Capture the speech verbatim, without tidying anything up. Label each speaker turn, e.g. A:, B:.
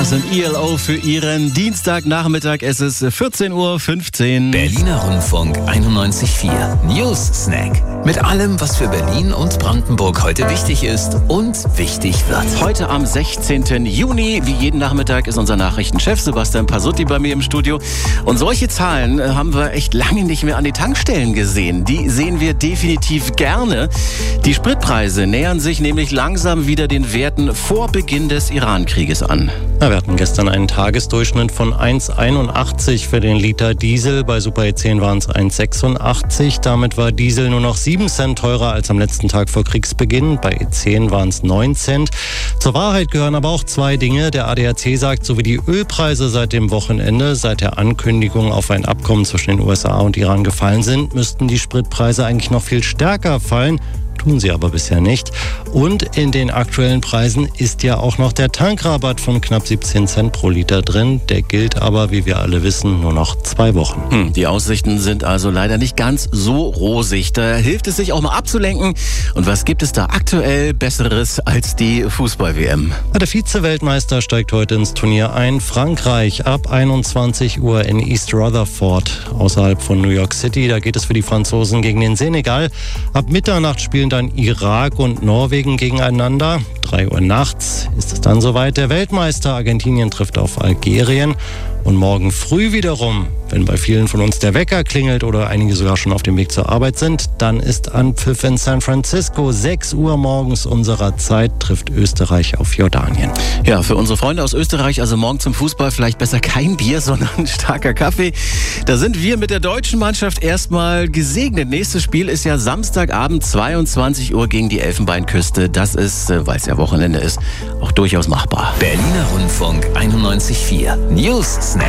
A: Das sind I L O für Ihren Dienstagnachmittag. Es ist vierzehn Uhr fünfzehn.
B: Berliner Rundfunk einundneunzig Komma vier. News Snack. Mit allem, was für Berlin und Brandenburg heute wichtig ist und wichtig wird.
A: Heute am sechzehnten Juni, wie jeden Nachmittag, ist unser Nachrichtenchef Sebastian Pasutti bei mir im Studio. Und solche Zahlen haben wir echt lange nicht mehr an die Tankstellen gesehen. Die sehen wir definitiv gerne. Die Spritpreise nähern sich nämlich langsam wieder den Werten vor Beginn des Iran-Krieges an.
C: Ja, wir hatten gestern einen Tagesdurchschnitt von eins Komma einundachtzig für den Liter Diesel. Bei Super E zehn waren es eins Komma sechsundachtzig. Damit war Diesel nur noch sieben Cent teurer als am letzten Tag vor Kriegsbeginn. Bei E zehn waren es neun Cent. Zur Wahrheit gehören aber auch zwei Dinge. Der A D A C sagt, so wie die Ölpreise seit dem Wochenende, seit der Ankündigung auf ein Abkommen zwischen den U S A und Iran gefallen sind, müssten die Spritpreise eigentlich noch viel stärker fallen. Tun sie aber bisher nicht. Und in den aktuellen Preisen ist ja auch noch der Tankrabatt von knapp siebzehn Cent pro Liter drin. Der gilt aber, wie wir alle wissen, nur noch zwei Wochen.
A: Hm, die Aussichten sind also leider nicht ganz so rosig. Da hilft es sich auch mal abzulenken. Und was gibt es da aktuell Besseres als die Fußball-W M?
C: Der Vize-Weltmeister steigt heute ins Turnier ein. Frankreich ab einundzwanzig Uhr in East Rutherford, außerhalb von New York City. Da geht es für die Franzosen gegen den Senegal. Ab Mitternacht spielen dann Irak und Norwegen gegeneinander. drei Uhr nachts ist es dann soweit. Der Weltmeister Argentinien trifft auf Algerien. Und morgen früh wiederum, wenn bei vielen von uns der Wecker klingelt oder einige sogar schon auf dem Weg zur Arbeit sind, dann ist Anpfiff in San Francisco. sechs Uhr morgens unserer Zeit trifft Österreich auf Jordanien.
A: Ja, für unsere Freunde aus Österreich, also morgen zum Fußball vielleicht besser kein Bier, sondern starker Kaffee. Da sind wir mit der deutschen Mannschaft erstmal gesegnet. Nächstes Spiel ist ja Samstagabend zweiundzwanzig Uhr gegen die Elfenbeinküste. Das ist, weil es ja Wochenende ist, auch durchaus machbar.
B: Berliner Rundfunk einundneunzig Komma vier. News Snack.